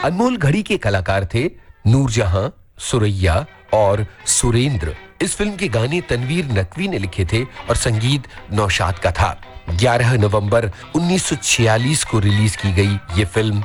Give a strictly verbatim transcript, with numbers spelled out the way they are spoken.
अनमोल घड़ी के कलाकार थे नूरजहां, सुरैया और सुरेंद्र। इस फिल्म के गाने तनवीर नकवी ने लिखे थे और संगीत नौशाद का था। ग्यारह नवंबर उन्नीस सौ छियालीस को रिलीज की गई ये फिल्म